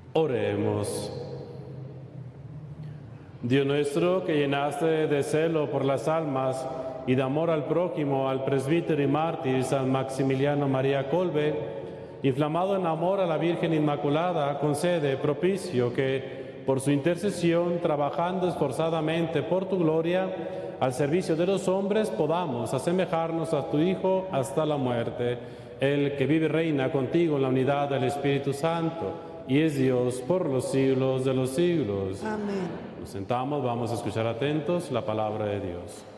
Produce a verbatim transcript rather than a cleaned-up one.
Oremos. Dios nuestro, que llenaste de celo por las almas y de amor al prójimo al presbítero y mártir San Maximiliano María Kolbe, inflamado en amor a la Virgen Inmaculada, concede propicio que, por su intercesión, trabajando esforzadamente por tu gloria, al servicio de los hombres, podamos asemejarnos a tu Hijo hasta la muerte, el que vive y reina contigo en la unidad del Espíritu Santo, y es Dios por los siglos de los siglos. Amén. Nos sentamos, vamos a escuchar atentos la palabra de Dios.